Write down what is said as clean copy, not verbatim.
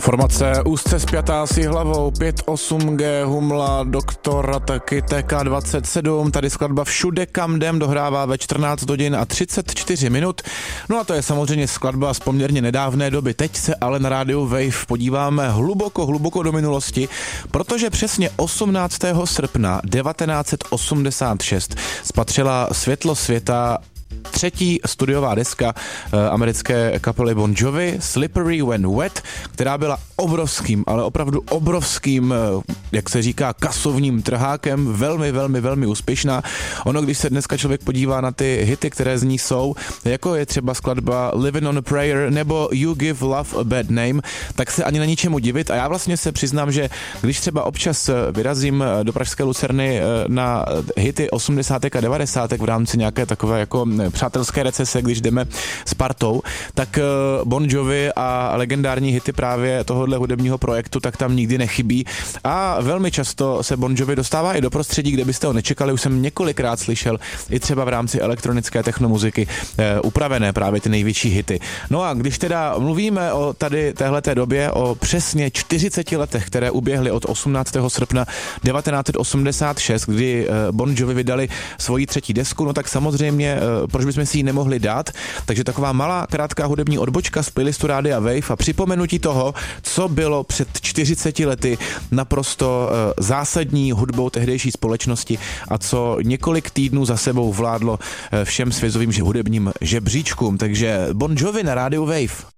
Formace úzce spjatá s Jihlavou, 5-8G, Humla, Doktor, taky TK27, tady skladba Všude kam jdem dohrává ve 14 hodin a 34 minut. No a to je samozřejmě skladba z poměrně nedávné doby. Teď se ale na rádiu Wave podíváme hluboko do minulosti, protože přesně 18. srpna 1986 spatřila světlo světa třetí studiová deska americké kapely Bon Jovi, Slippery When Wet, která byla obrovským, ale opravdu obrovským, jak se říká, kasovním trhákem, velmi úspěšná. Ono, když se dneska člověk podívá na ty hity, které z ní jsou, jako je třeba skladba Living on a Prayer nebo You Give Love a Bad Name, tak se ani na ničemu divit. A já vlastně se přiznám, že když třeba občas vyrazím do pražské Lucerny na hity 80. a 90. v rámci nějaké takové jako přátelské recese, když jdeme s partou, tak Bon Jovi a legendární hity právě tohohle hudebního projektu tak tam nikdy nechybí a velmi často se Bon Jovi dostává i do prostředí, kde byste ho nečekali. Už jsem několikrát slyšel i třeba v rámci elektronické technomuziky upravené právě ty největší hity. No a když teda mluvíme o tady téhleté době, o přesně 40 letech, které uběhly od 18. srpna 1986, kdy Bon Jovi vydali svoji třetí desku, no tak samozřejmě proč bychom si ji nemohli dát, takže taková malá krátká hudební odbočka z playlistu Rádia Wave a připomenutí toho, co bylo před 40 lety naprosto zásadní hudbou tehdejší společnosti a co několik týdnů za sebou vládlo všem světovým hudebním žebříčkům, takže Bon Jovi na Rádiu Wave.